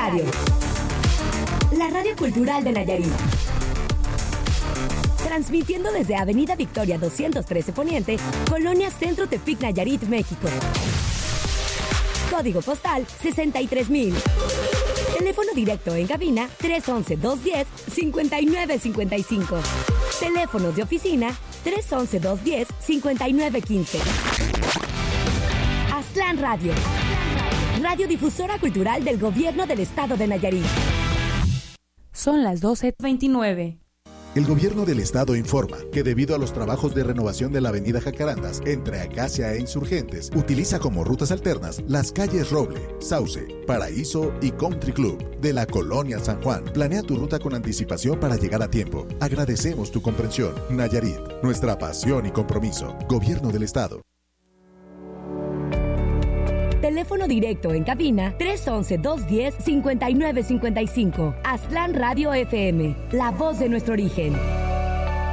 Radio. La radio cultural de Nayarit. Transmitiendo desde Avenida Victoria 213 Poniente, Colonia Centro Tepic, Nayarit, México. Código postal 63,000. Teléfono directo en cabina 311-210-5955. Teléfonos de oficina 311-210-5915. Aztlán Radio. Radiodifusora cultural del Gobierno del Estado de Nayarit. Son las 12:29. El Gobierno del Estado informa que debido a los trabajos de renovación de la avenida Jacarandas entre Acacia e Insurgentes, utiliza como rutas alternas las calles Roble, Sauce, Paraíso y Country Club de la Colonia San Juan. Planea tu ruta con anticipación para llegar a tiempo. Agradecemos tu comprensión. Nayarit, nuestra pasión y compromiso. Gobierno del Estado. Teléfono directo en cabina 311-210-5955. Aztlán Radio FM, la voz de nuestro origen.